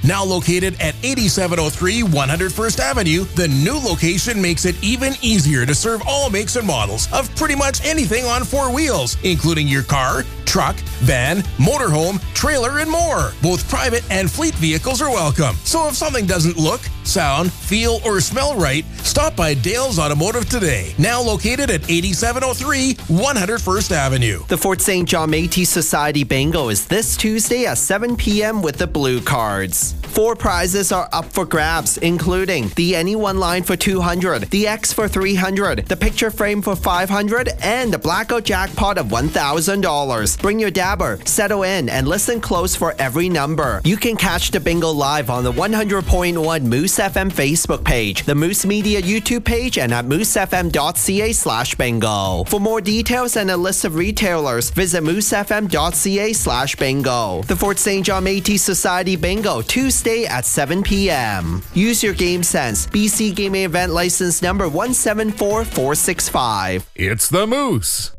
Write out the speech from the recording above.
Now located at 8703 101st Avenue, the new location makes it even easier to serve all makes and models of pretty much anything on four wheels, including your car, truck, van, motorhome, trailer, and more. Both private and fleet vehicles are welcome. So if something doesn't look, sound, feel, or smell right, stop by Dale's Automotive today. Now located at 8703 101st Avenue. The Fort St. John Métis Society Bingo is this Tuesday at 7 p.m. with the Blue Cards. 4 prizes are up for grabs, including the Anyone line for $200, the X for $300, the picture frame for $500, and the blackout jackpot of $1,000. Bring your dabber, settle in, and listen close for every number. You can catch the bingo live on the 100.1 Moose FM Facebook page, the Moose Media YouTube page, and at moosefm.ca/bingo. For more details and a list of retailers, visit moosefm.ca/bingo. The Fort St. John Métis Society Bingo, Tuesday at 7 p.m. Use your game sense. BC Gaming Event License number 174465. It's the Moose.